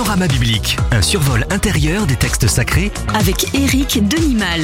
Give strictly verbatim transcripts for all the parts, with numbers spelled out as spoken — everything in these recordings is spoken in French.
Panorama biblique, un survol intérieur des textes sacrés avec Éric Denimal.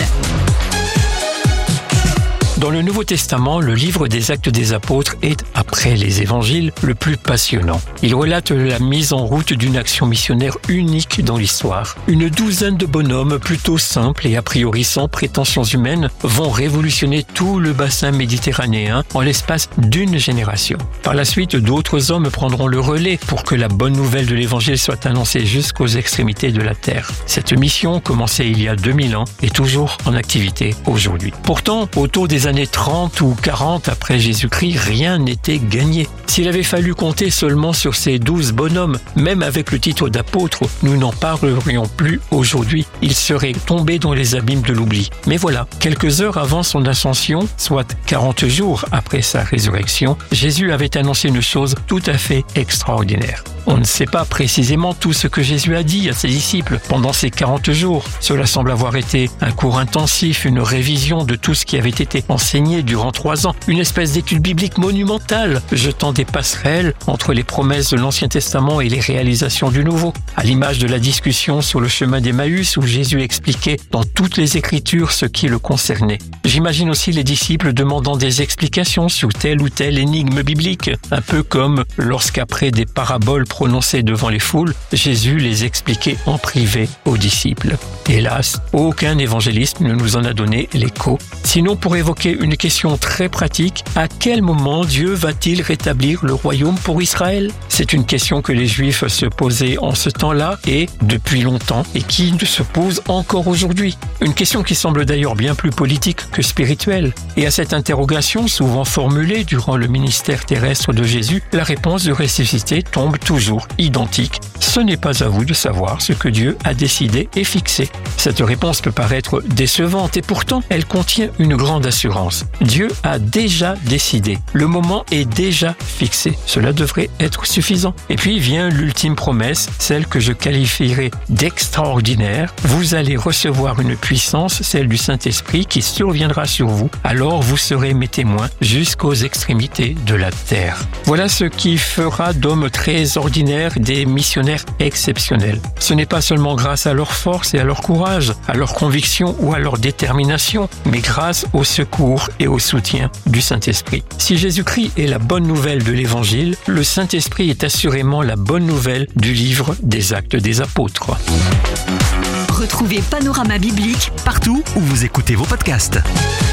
Dans le Nouveau Testament, le livre des Actes des Apôtres est, après les évangiles, le plus passionnant. Il relate la mise en route d'une action missionnaire unique dans l'histoire. Une douzaine de bonhommes plutôt simples et a priori sans prétentions humaines vont révolutionner tout le bassin méditerranéen en l'espace d'une génération. Par la suite, d'autres hommes prendront le relais pour que la bonne nouvelle de l'évangile soit annoncée jusqu'aux extrémités de la terre. Cette mission, commencée il y a deux mille ans, est toujours en activité aujourd'hui. Pourtant, autour des années trente ou quarante après Jésus-Christ, rien n'était gagné. S'il avait fallu compter seulement sur ces douze bonhommes, même avec le titre d'apôtre, nous n'en parlerions plus aujourd'hui. Il serait tombé dans les abîmes de l'oubli. Mais voilà, quelques heures avant son ascension, soit quarante jours après sa résurrection, Jésus avait annoncé une chose tout à fait extraordinaire. On ne sait pas précisément tout ce que Jésus a dit à ses disciples pendant ces quarante jours. Cela semble avoir été un cours intensif, une révision de tout ce qui avait été enseigné durant trois ans, une espèce d'étude biblique monumentale, jetant des passerelles entre les promesses de l'Ancien Testament et les réalisations du Nouveau. À l'image de la discussion sur le chemin d'Emmaüs où Jésus expliquait dans toutes les Écritures ce qui le concernait. J'imagine aussi les disciples demandant des explications sur telle ou telle énigme biblique, un peu comme lorsqu'après des paraboles prononcées devant les foules, Jésus les expliquait en privé aux disciples. Hélas, aucun évangéliste ne nous en a donné l'écho. Sinon, pour évoquer une question très pratique, à quel moment Dieu va-t-il rétablir le royaume pour Israël ? C'est une question que les Juifs se posaient en ce temps-là et depuis longtemps et qui se pose encore aujourd'hui. Une question qui semble d'ailleurs bien plus politique que spirituelle. Et à cette interrogation, souvent formulée durant le ministère terrestre de Jésus, la réponse du ressuscité tombe toujours identique. Ce n'est pas à vous de savoir ce que Dieu a décidé et fixé. Cette réponse peut paraître décevante et pourtant elle contient une grande assurance. Dieu a déjà décidé. Le moment est déjà fixé. Cela devrait être suffisant. Et puis vient l'ultime promesse, celle que je qualifierais d'extraordinaire. Vous allez recevoir une puissance, celle du Saint-Esprit, qui surviendra sur vous. Alors vous serez mes témoins jusqu'aux extrémités de la terre. Voilà ce qui fera d'hommes très ordinaires des missionnaires exceptionnels. Ce n'est pas seulement grâce à leur force et à leur courage, à leur conviction ou à leur détermination, mais grâce au secours et au soutien du Saint-Esprit. Si Jésus-Christ est la bonne nouvelle de l'Évangile, le Saint-Esprit est assurément la bonne nouvelle du livre des Actes des Apôtres. Retrouvez Panorama biblique partout où vous écoutez vos podcasts.